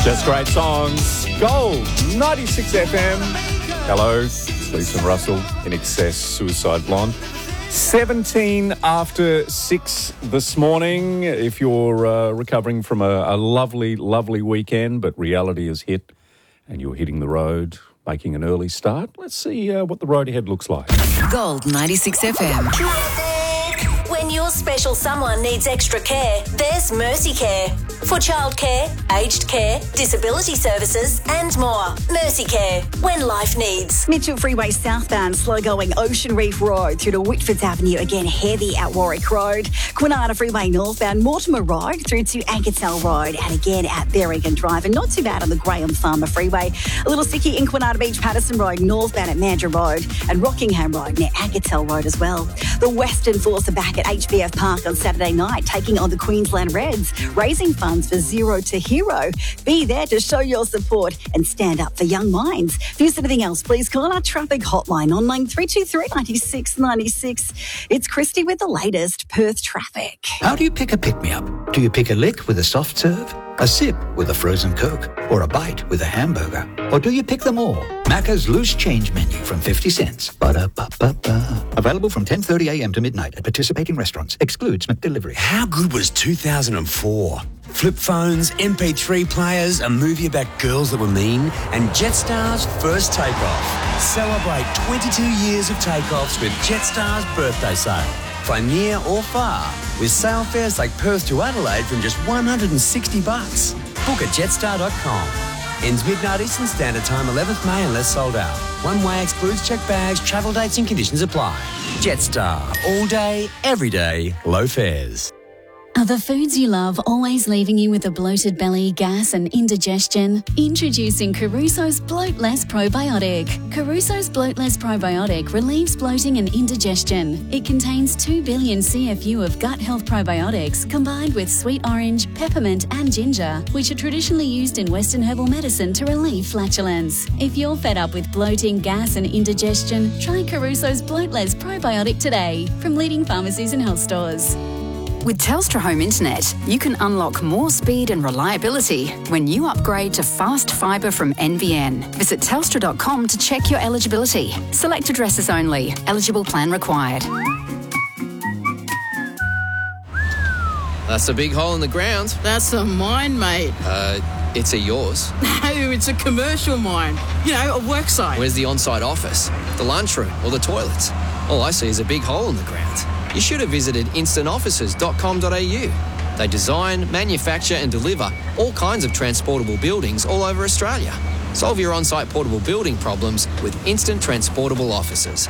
Just great songs. Gold, 96 FM. Hello, Stephen Russell, In Excess, Suicide Blonde. 17 after 6 this morning. If you're recovering from a lovely, lovely weekend, but reality has hit and you're hitting the road, making an early start, let's see what the road ahead looks like. Gold 96 FM. When your special someone needs extra care, there's Mercy Care. For childcare, aged care, disability services and more. Mercy Care, when life needs. Mitchell Freeway southbound, slow going Ocean Reef Road through to Whitfords Avenue, again heavy at Warwick Road. Kwinana Freeway northbound, Mortimer Road through to Ankertel Road and again at Berrigan Drive. And not too bad on the Graham Farmer Freeway. A little sticky in Kwinana Beach, Patterson Road, northbound at Mandurah Road and Rockingham Road near Ankertel Road as well. The Western Force are back at HBF Park on Saturday night, taking on the Queensland Reds, raising funds for Zero to Hero. Be there to show your support and stand up for young minds. If there's anything else, please call our traffic hotline on line 323 96 96. It's Christy with the latest Perth traffic. How do you pick a pick-me-up? Do you pick a lick with a soft serve, a sip with a frozen Coke, or a bite with a hamburger? Or do you pick them all? Macca's loose change menu from 50 cents. Ba-da-ba-ba-ba. Available from 10:30 a.m. to midnight at participating restaurants. Excludes McDelivery. How good was 2004? Flip phones, MP3 players, a movie about girls that were mean, and Jetstar's first takeoff. Celebrate 22 years of takeoffs with Jetstar's birthday sale. Fly near or far with sale fares like Perth to Adelaide from just $160. Book at jetstar.com. Ends midnight Eastern Standard Time, 11th May unless sold out. One way excludes checked bags, travel dates and conditions apply. Jetstar. All day, every day, low fares. Are the foods you love always leaving you with a bloated belly, gas and indigestion? Introducing Caruso's Bloatless Probiotic. Caruso's Bloatless Probiotic relieves bloating and indigestion. It contains 2 billion CFU of gut health probiotics combined with sweet orange, peppermint and ginger, which are traditionally used in Western herbal medicine to relieve flatulence. If you're fed up with bloating, gas and indigestion, try Caruso's Bloatless Probiotic today from leading pharmacies and health stores. With Telstra Home Internet, you can unlock more speed and reliability when you upgrade to fast fibre from NBN. Visit telstra.com to check your eligibility. Select addresses only. Eligible plan required. That's a big hole in the ground. That's a mine, mate. It's a yours. No, it's a commercial mine. You know, a work site. Where's the on-site office, the lunchroom or the toilets? All I see is a big hole in the ground. You should have visited instantoffices.com.au. They design, manufacture and deliver all kinds of transportable buildings all over Australia. Solve your on-site portable building problems with Instant Transportable Offices.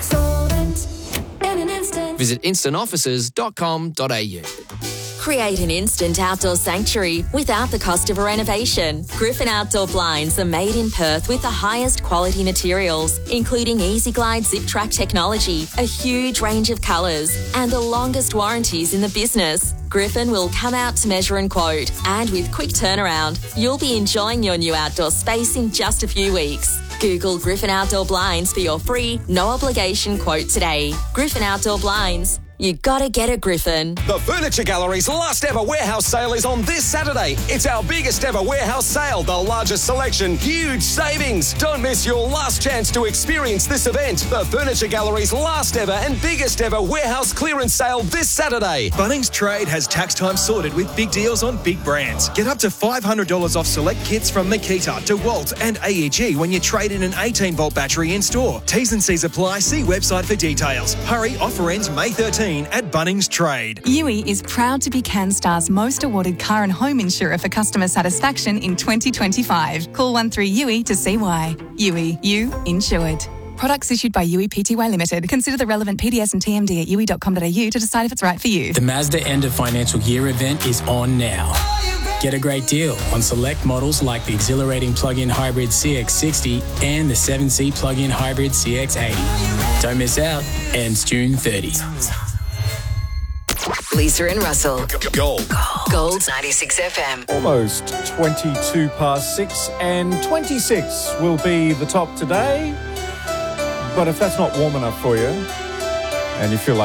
Visit instantoffices.com.au. Create an instant outdoor sanctuary without the cost of a renovation. Griffin Outdoor Blinds are made in Perth with the highest quality materials, including EasyGlide Zip Track technology, a huge range of colours, and the longest warranties in the business. Griffin will come out to measure and quote, and with quick turnaround, you'll be enjoying your new outdoor space in just a few weeks. Google Griffin Outdoor Blinds for your free, no obligation quote today. Griffin Outdoor Blinds. You gotta get a Griffin. The Furniture Gallery's last ever warehouse sale is on this Saturday. It's our biggest ever warehouse sale. The largest selection, huge savings. Don't miss your last chance to experience this event. The Furniture Gallery's last ever and biggest ever warehouse clearance sale this Saturday. Bunnings Trade has tax time sorted with big deals on big brands. Get up to $500 off select kits from Makita, DeWalt and AEG when you trade in an 18-volt battery in store. T's and C's apply. See website for details. Hurry, offer ends May 13. At Bunnings Trade. Yui is proud to be CanStar's most awarded car and home insurer for customer satisfaction in 2025. Call 13-YUI to see why. Yui, you insured. Products issued by Yui Pty Limited. Consider the relevant PDS and TMD at yui.com.au to decide if it's right for you. The Mazda End of Financial Year event is on now. Get a great deal on select models like the exhilarating plug-in hybrid CX-60 and the 7-seat plug-in hybrid CX-80. Don't miss out. Ends June 30. Lisa and Russell. Gold. Gold 96 FM. Almost 22 past 6 and 26 will be the top today. But if that's not warm enough for you and you feel like